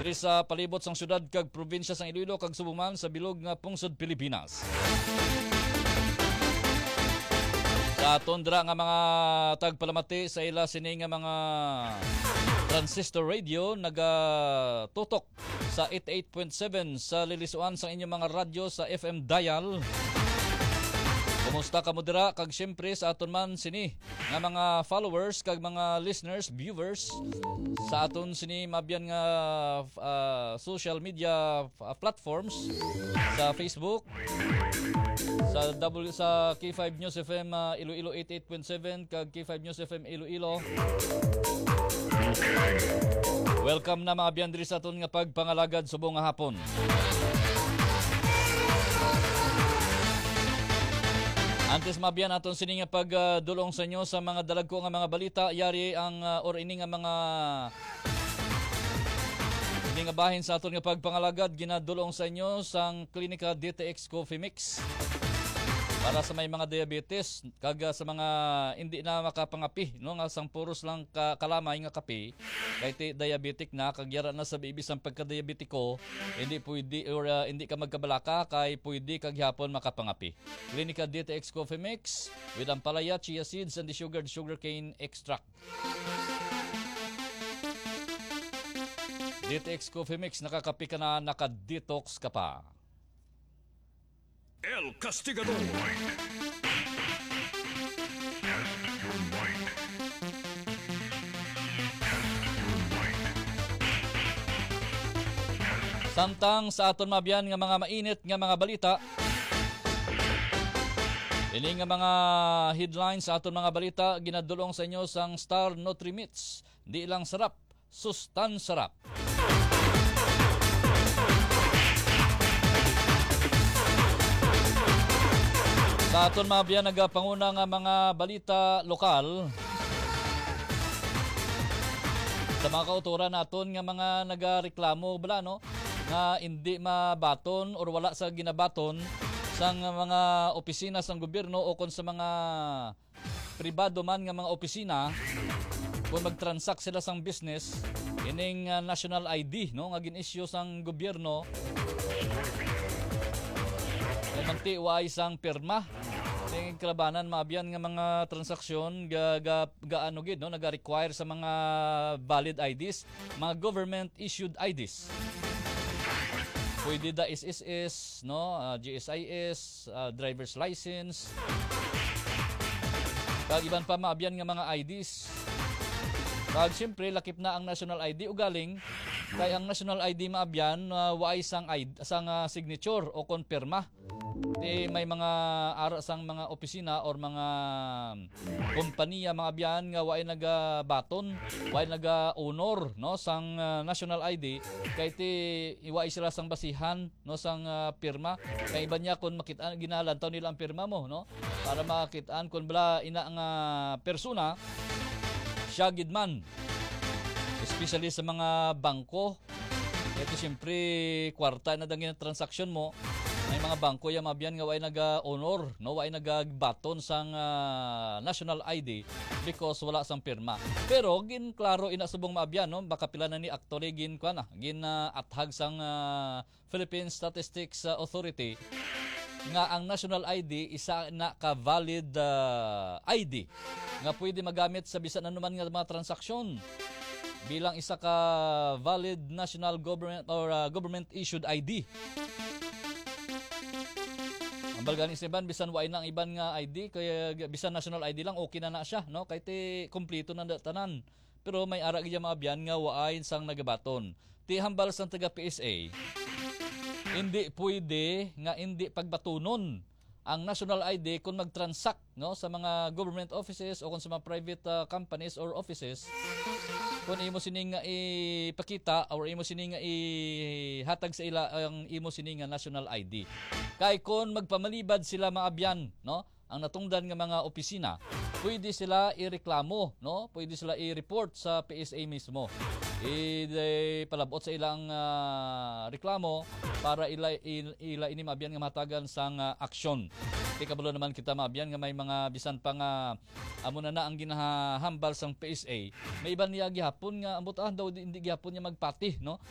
Diri sa palibot sang syudad kag probinsya sang Iloilo kag Subuman sa bilog nga pungsod Pilipinas. Sa tundra nga mga tagpalamati sa ila sini nga mga transistor radio nagatutok sa 88.7 sa lilisuan sa inyong mga radyo sa FM dial. Kumusta ka mo dira kag syempre sa aton man sini nga mga followers kag mga listeners, viewers sa aton sini mabyan nga social media platforms sa Facebook, sa K5 News FM Iloilo 88.7 kag K5 News FM Iloilo. Welcome na mga biyan diri sa aton nga pagpangalagad subong nga hapon. Antes mabiyan aton sini nga pagdulong sa inyo sa mga dalagko nga mga balita yari ang or ini nga mga ini nga bahin sa aton nga pagpangalagad ginadulong sa inyo sang Klinika DTX Coffee Mix para sa may mga diabetes kag sa mga hindi na makapangapi no nga sang puros lang kalamay nga kape kay diabetic na kag yara na sa ibis ang pagka-diabetiko hindi pwede or hindi ka magkabalaka kay pwede kag hapon makapangapi. Klinika DTX Coffee Mix with ampalaya, chia seeds and the sugarcane extract. DTX Coffee Mix, nakakapi ka na, naka-detox ka pa. El Castigador. Samtang sa aton mabiyan nga mga mainit nga mga balita. Ini nga mga headlines sa aton mga balita ginadulong sa inyo sang Star Nutrimits. Di lang sarap, sustan sarap. Sa aton mabiyan nagapanguna nga mga balita lokal. Sa mga kauturan naton nga mga nagareklamo bala no nga hindi mabaton or wala sa ginabaton sa mga opisina sang gobyerno o kung sa mga pribado man nga mga opisina kung mag-transact sila sang business ining national ID no nga gin-issue sang gobyerno manti wa isang pirma ning kalabanan maabyan nga mga transaksyon gaano gid no naga-require sa mga valid IDs, mga government issued IDs. Pwede da SSS, no, GSIS, driver's license. Kag iban pa maabyan nga mga IDs. Kag siyempre lakip na ang national ID ugaling kay ang national ID maabyan wa isang signature o konpirma. May mga ara sang mga opisina or mga kompanya mga biyan nga waay nagabaton, waay naga-honor no sang national ID kay ti iwaay sila sang basihan no sang pirma kay iba niya kun makita ginalan taw nila ang pirma mo no para makitaan kun bala ina nga persona siya gidman especially sa mga bangko. Ito siyempre kwarta na dangin ang transaksyon mo. May mga bangko yung mabiyan nga way nag-honor, no? Way nag-baton sang national ID because wala sang pirma. Pero gin klaro ina subong mabiyan no, baka pila na ni actually gin athag sang Philippine Statistics Authority nga ang national ID isa na ka valid ID nga pwede magamit sa bisan anuman nga mga transaksyon bilang isa ka valid national government or government issued ID. Ang balgani sa iban bisan waay nang iban nga ID kaya bisan national ID lang okay na siya no kay ti kompleto na tanan. Pero may ara gyud maabyan nga waay sang nagabaton. Ti hambal sang taga PSA hindi pwede nga hindi pagbatunon ang national ID kung mag-transact no sa mga government offices o kung sa mga private companies or offices. Kung imo sining nga ipakita or imo sining nga ihatag sa ila ang imo sining nga national ID. Kay kung magpamalibad sila maabyan no ang natungdan nga mga opisina, pwede sila ireklamo no, pwede sila i-report sa PSA mismo. Palabot sa ilang reklamo para ila ini maabyan nga matagan sang aksyon. Kabalo naman kita maabyan nga may mga bisan pa nga amo na ang ginahambal sang PSA. May iban niya gihapon nga ambot daw hindi gihapon niya magpati no.